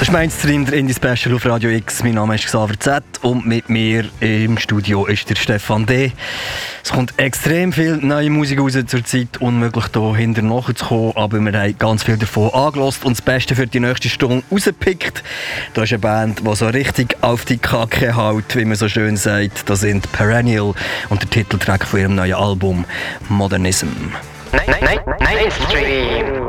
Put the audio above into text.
Das ist Mainstream, der Indie-Special auf Radio X. Mein Name ist Xaver Z und mit mir im Studio ist der Stefan D. Es kommt extrem viel neue Musik raus zur Zeit, unmöglich hier hinter nachzukommen, aber wir haben ganz viel davon angehört und das Beste für die nächste Stunde rausgepickt. Da ist eine Band, die so richtig auf die Kacke haut, wie man so schön sagt. Das sind Perennial und der Titeltrack von ihrem neuen Album Modernism. Mainstream.